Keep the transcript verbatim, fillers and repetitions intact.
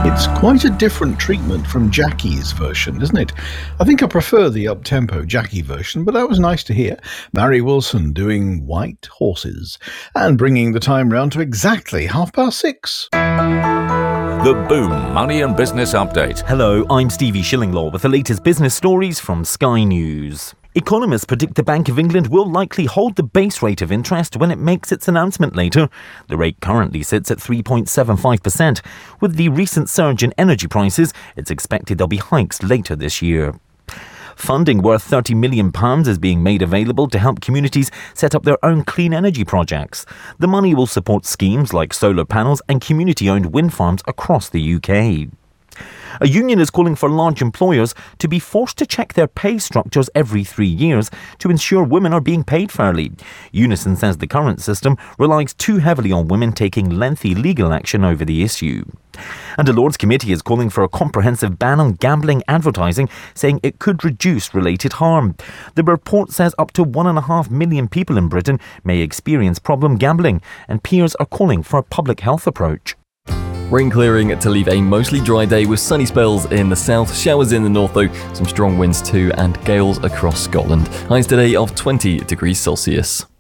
It's quite a different treatment from Jackie's version, isn't it? I think I prefer the up-tempo Jackie version, but that was nice to hear. Barry Wilson doing White Horses and bringing the time round to exactly half past six. The Boom Money and Business Update. Hello, I'm Stevie Shillinglaw with the latest business stories from Sky News. Economists predict the Bank of England will likely hold the base rate of interest when it makes its announcement later. The rate currently sits at three point seven five percent. With the recent surge in energy prices, it's expected there'll be hikes later this year. Funding worth thirty million pounds is being made available to help communities set up their own clean energy projects. The money will support schemes like solar panels and community-owned wind farms across the U K. A union is calling for large employers to be forced to check their pay structures every three years to ensure women are being paid fairly. Unison says the current system relies too heavily on women taking lengthy legal action over the issue. And a Lords Committee is calling for a comprehensive ban on gambling advertising, saying it could reduce related harm. The report says up to one and a half million people in Britain may experience problem gambling, and peers are calling for a public health approach. Rain clearing to leave a mostly dry day with sunny spells in the south, showers in the north though, some strong winds too, and gales across Scotland. Highs today of twenty degrees Celsius.